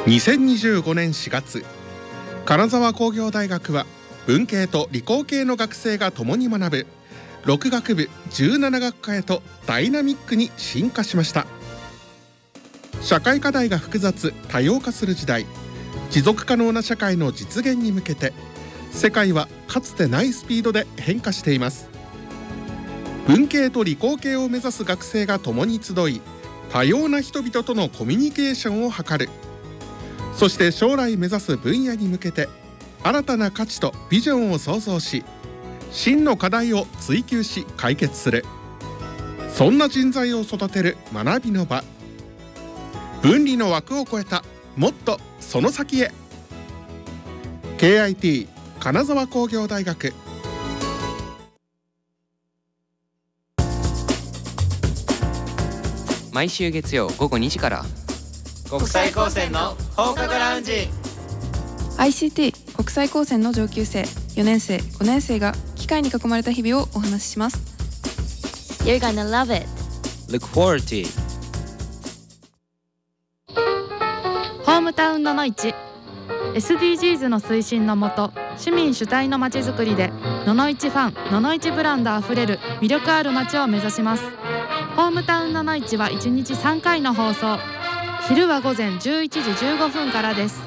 2025年4月、金沢工業大学は文系と理工系の学生が共に学ぶ6学部17学科へとダイナミックに進化しました。社会課題が複雑多様化する時代、持続可能な社会の実現に向けて世界はかつてないスピードで変化しています。文系と理工系を目指す学生が共に集い、多様な人々とのコミュニケーションを図る。そして将来目指す分野に向けて新たな価値とビジョンを創造し、真の課題を追求し解決する。そんな人材を育てる学びの場。分離の枠を超えたもっとその先へ。 KIT 金沢工業大学。 毎週月曜午後2時から、 国際高専の放課後ラウンジ。 ICT 国際高専の上級生4年生5年生が機械に囲まれた日々をお話しします。 You're gonna love it. Look forward to it. ホームタウンののいち SDGs の推進のもと、市民主体のまちづくりでののいちファン、ののいちブランドあふれる魅力ある街を目指します。ホームタウンののいちは1日3回の放送。昼は午前11時15分からです。